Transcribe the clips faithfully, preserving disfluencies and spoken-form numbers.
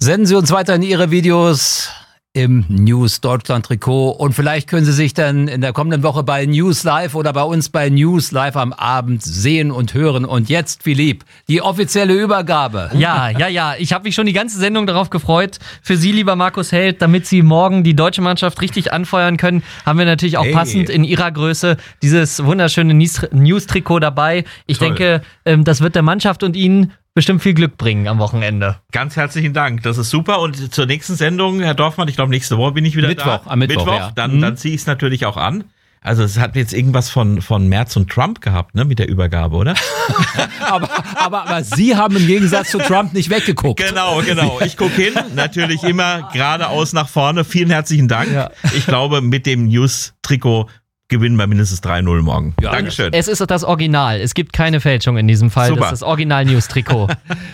Senden Sie uns weiterhin Ihre Videos im News Deutschland Trikot und vielleicht können Sie sich dann in der kommenden Woche bei News Live oder bei uns bei News Live am Abend sehen und hören. Und jetzt, Philipp, die offizielle Übergabe. Ja, ja, ja. Ich habe mich schon die ganze Sendung darauf gefreut. Für Sie, lieber Markus Held, damit Sie morgen die deutsche Mannschaft richtig anfeuern können, haben wir natürlich auch hey. passend in Ihrer Größe dieses wunderschöne News-Trikot dabei. Ich Toll. denke, das wird der Mannschaft und Ihnen bestimmt viel Glück bringen am Wochenende. Ganz herzlichen Dank, das ist super. Und zur nächsten Sendung, Herr Dorfmann, ich glaube nächste Woche bin ich wieder Mittwoch, da. Am Mittwoch, Mittwoch, ja. dann, mhm. dann ziehe ich es natürlich auch an. Also es hat jetzt irgendwas von, von Merz und Trump gehabt, ne, mit der Übergabe, oder? aber, aber, aber Sie haben im Gegensatz zu Trump nicht weggeguckt. Genau, genau. Ich gucke hin, natürlich immer geradeaus nach vorne. Vielen herzlichen Dank. Ja. Ich glaube, mit dem News-Trikot gewinnen wir mindestens drei null morgen. Ja, Dankeschön. Es ist das Original. Es gibt keine Fälschung in diesem Fall. Super. Das ist das Original-News-Trikot.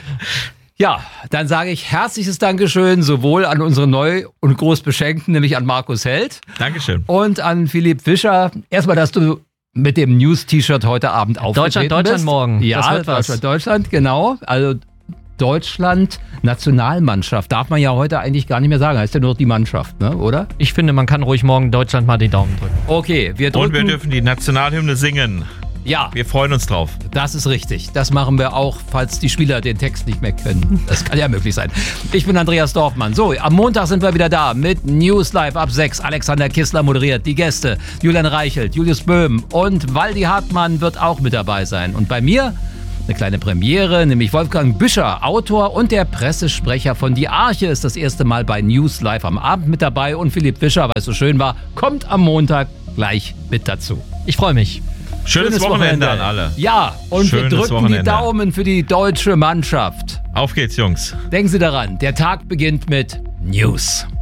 Ja, dann sage ich herzliches Dankeschön sowohl an unsere Neu- und Großbeschenkten, nämlich an Markus Held. Dankeschön. Und an Philipp Fischer. Erstmal, dass du mit dem News-T-Shirt heute Abend aufgetreten Deutschland, Deutschland bist. morgen. Ja, das wird was. Deutschland, Deutschland, genau. Also Deutschland, Nationalmannschaft, darf man ja heute eigentlich gar nicht mehr sagen. Heißt ja nur noch die Mannschaft, ne? Oder? Ich finde, man kann ruhig morgen Deutschland mal die Daumen drücken. Okay, wir drücken. Und wir dürfen die Nationalhymne singen. Ja. Wir freuen uns drauf. Das ist richtig. Das machen wir auch, falls die Spieler den Text nicht mehr können. Das kann ja möglich sein. Ich bin Andreas Dorfmann. So, am Montag sind wir wieder da mit News Live ab sechs. Alexander Kissler moderiert. Die Gäste Julian Reichelt, Julius Böhm und Waldi Hartmann wird auch mit dabei sein. Und bei mir eine kleine Premiere, nämlich Wolfgang Büscher, Autor und der Pressesprecher von Die Arche, ist das erste Mal bei News Live am Abend mit dabei. Und Philipp Fischer, weil es so schön war, kommt am Montag gleich mit dazu. Ich freue mich. Schönes, Schönes Wochenende, Wochenende an alle. Ja, und Schönes wir drücken Wochenende. die Daumen für die deutsche Mannschaft. Auf geht's, Jungs. Denken Sie daran, der Tag beginnt mit News.